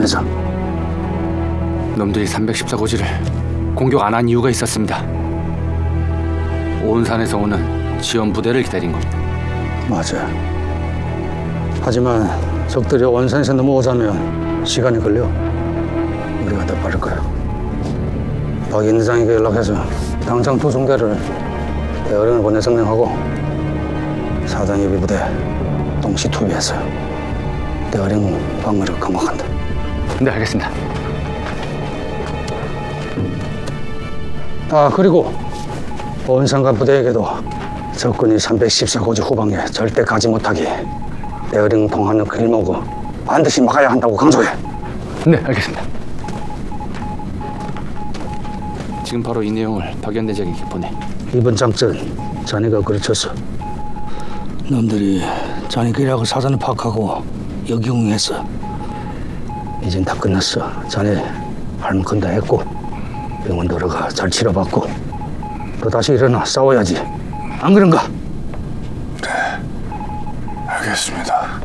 위험해서. 놈들이 314고지를 공격 안 한 이유가 있었습니다. 온산에서 오는 지원 부대를 기다린 겁니다. 맞아. 하지만 적들이 원산에서 넘어오자면 시간이 걸려. 우리가 더 빠를 거야. 박 인장에게 연락해서 당장 두 중대를 대어령을 보내 성명하고 사단 예비부대 동시 투비해서 대어령 방어를 강화한다. 네, 알겠습니다. 아, 그리고 원산과 부대에게도 적군이 314고지 후방에 절대 가지 못하게 대어령 통하는 길목을 반드시 막아야 한다고 강조해. 네, 알겠습니다. 지금 바로 이 내용을 박연 대장에게 보내. 이번 장전 자네가 그르쳤어. 놈들이 자네 길하고 사전을 파악하고 역용했어. 이젠 다 끝났어. 자네 할 만큼 다 했고 병원 들어가 잘 치료받고 또 다시 일어나 싸워야지. 안 그런가? 네, 알겠습니다.